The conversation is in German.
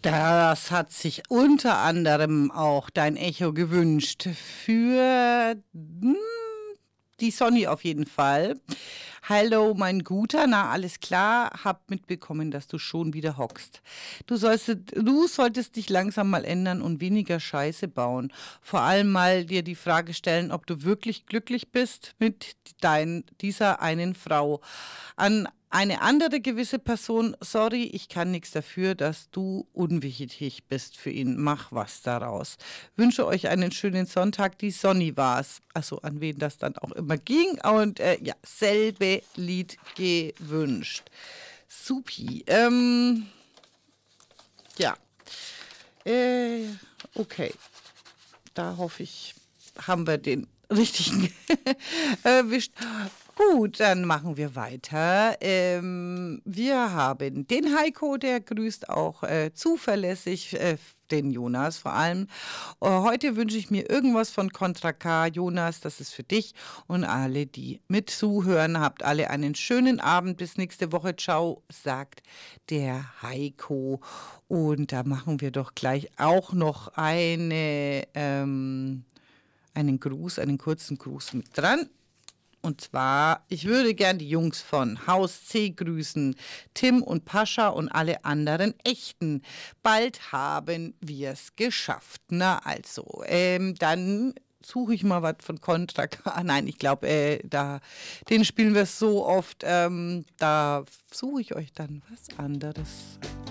Das hat sich unter anderem auch dein Echo gewünscht. Für die Sonny auf jeden Fall. Hallo, mein Guter. Na, alles klar. Hab mitbekommen, dass du schon wieder hockst. Du solltest dich langsam mal ändern und weniger Scheiße bauen. Vor allem mal dir die Frage stellen, ob du wirklich glücklich bist mit dieser einen Frau. An eine andere gewisse Person, sorry, ich kann nichts dafür, dass du unwichtig bist für ihn. Mach was daraus. Wünsche euch einen schönen Sonntag. Die Sonny war's. Also an wen das dann auch immer ging. Und ja, selbe Lied gewünscht. Supi. Ja. Okay. Da hoffe ich, haben wir den richtigen erwischt. Gut, dann machen wir weiter. Wir haben den Heiko, der grüßt auch zuverlässig, den Jonas vor allem. Heute wünsche ich mir irgendwas von Contra K. Jonas, das ist für dich und alle, die mit zuhören. Habt alle einen schönen Abend. Bis nächste Woche. Ciao, sagt der Heiko. Und da machen wir doch gleich auch noch einen kurzen Gruß mit dran. Und zwar, ich würde gern die Jungs von Haus C grüßen, Tim und Pascha und alle anderen Echten. Bald haben wir es geschafft. Na also, dann suche ich mal was von Contra K. Nein, ich glaube, den spielen wir so oft, da suche ich euch dann was anderes.